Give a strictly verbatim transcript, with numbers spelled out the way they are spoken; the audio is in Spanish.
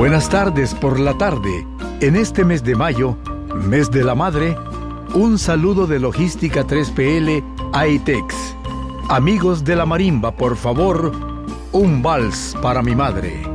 Buenas tardes por la tarde. En este mes de mayo, mes de la madre, un saludo de Logística tres P L a ITEX. Amigos de la marimba, por favor, un vals para mi madre.